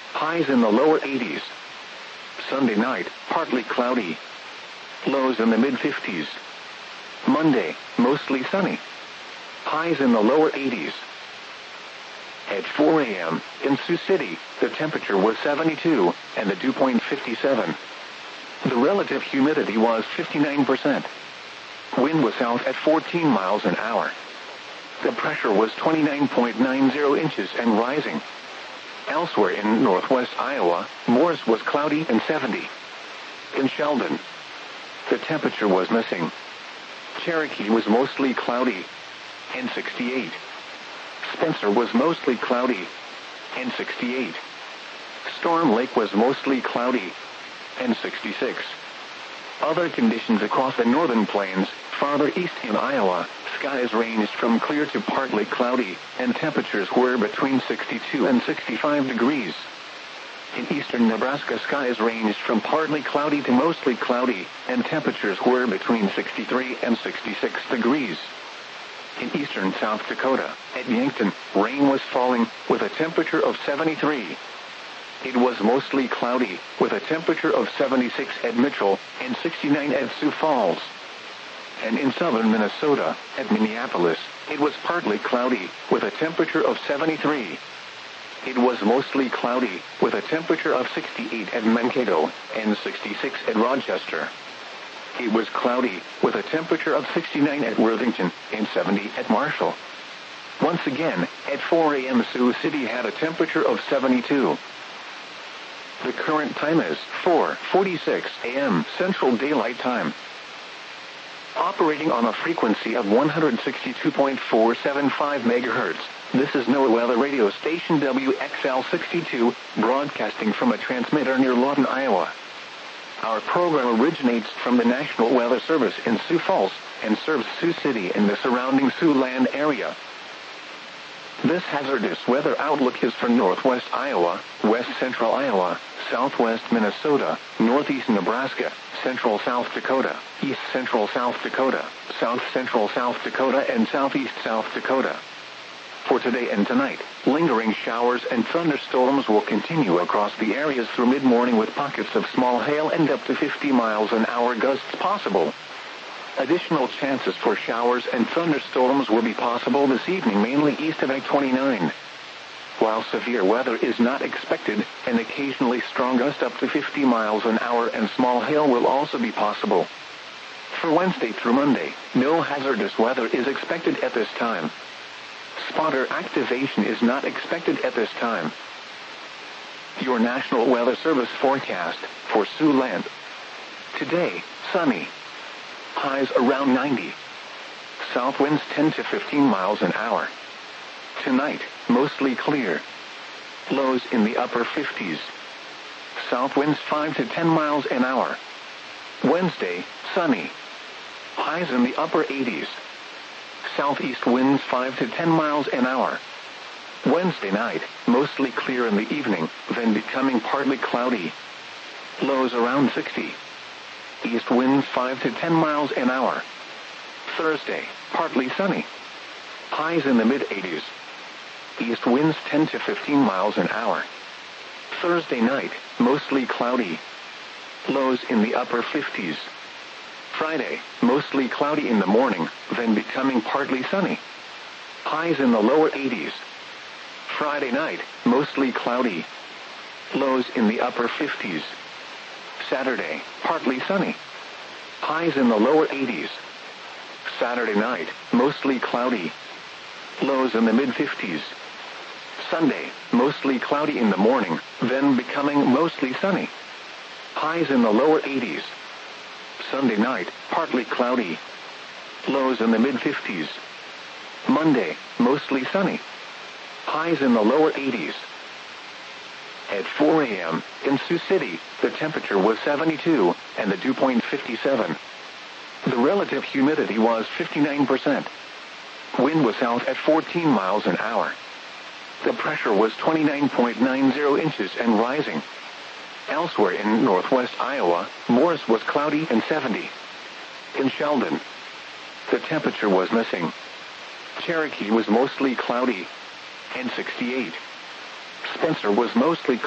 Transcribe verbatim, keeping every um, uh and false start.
Highs in the lower eighties. Sunday night, partly cloudy. Lows in the mid fifties. Monday, mostly sunny. Highs in the lower eighties. At four a.m., in Sioux City, the temperature was seventy-two, and the dew point fifty-seven. The relative humidity was fifty-nine percent. Wind was south at fourteen miles an hour. The pressure was twenty-nine point nine zero inches and rising. Elsewhere in northwest Iowa, Morris was cloudy and seventy. In Sheldon, the temperature was missing. Cherokee was mostly cloudy and sixty-eight. Spencer was mostly cloudy and sixty-eight. Storm Lake was mostly cloudy and sixty-six. Other conditions across the northern plains, farther east in Iowa, skies ranged from clear to partly cloudy, and temperatures were between sixty-two and sixty-five degrees. In eastern Nebraska, skies ranged from partly cloudy to mostly cloudy, and temperatures were between sixty-three and sixty-six degrees. In eastern South Dakota, at Yankton, rain was falling, with a temperature of seventy-three. It was mostly cloudy, with a temperature of seventy-six at Mitchell and sixty-nine at Sioux Falls. And in southern Minnesota, at Minneapolis, it was partly cloudy, with a temperature of seventy-three. It was mostly cloudy, with a temperature of sixty-eight at Mankato and sixty-six at Rochester. It was cloudy, with a temperature of sixty-nine at Worthington and seventy at Marshall. Once again, at four a.m. Sioux City had a temperature of seventy-two. The current time is four forty-six a.m. Central Daylight Time. Operating on a frequency of one hundred sixty-two point four seven five megahertz, this is NOAA Weather Radio Station W X L sixty-two, broadcasting from a transmitter near Lawton, Iowa. Our program originates from the National Weather Service in Sioux Falls and serves Sioux City and the surrounding Siouxland area. This hazardous weather outlook is for northwest Iowa, west central Iowa, southwest Minnesota, northeast Nebraska, central South Dakota, east central South Dakota, south central South Dakota, and southeast South Dakota. For today and tonight, lingering showers and thunderstorms will continue across the areas through mid-morning, with pockets of small hail and up to fifty miles an hour gusts possible. Additional chances for showers and thunderstorms will be possible this evening, mainly east of I twenty-nine. While severe weather is not expected, an occasionally strong gust up to fifty miles an hour and small hail will also be possible. For Wednesday through Monday, no hazardous weather is expected at this time. Spotter activation is not expected at this time. Your National Weather Service forecast for Siouxland. Today, sunny. Highs around ninety. South winds ten to fifteen miles an hour. Tonight, mostly clear. Lows in the upper fifties. South winds five to ten miles an hour. Wednesday, sunny. Highs in the upper eighties. Southeast winds five to ten miles an hour. Wednesday night, mostly clear in the evening, then becoming partly cloudy. Lows around sixty. East winds five to ten miles an hour. Thursday, partly sunny. Highs in the mid eighties. East winds ten to fifteen miles an hour. Thursday night, mostly cloudy. Lows in the upper fifties. Friday, mostly cloudy in the morning, then becoming partly sunny. Highs in the lower eighties. Friday night, mostly cloudy. Lows in the upper fifties. Saturday, partly sunny. Highs in the lower eighties. Saturday night, mostly cloudy. Lows in the mid fifties. Sunday, mostly cloudy in the morning, then becoming mostly sunny. Highs in the lower eighties. Sunday night, partly cloudy. Lows in the mid fifties. Monday, mostly sunny. Highs in the lower eighties. At four a.m., in Sioux City, the temperature was seventy-two, and the dew point fifty-seven. The relative humidity was fifty-nine percent. Wind was south at fourteen miles an hour. The pressure was twenty-nine point nine zero inches and rising. Elsewhere in northwest Iowa, Morris was cloudy and seventy. In Sheldon, the temperature was missing. Cherokee was mostly cloudy and sixty-eight. Spencer was mostly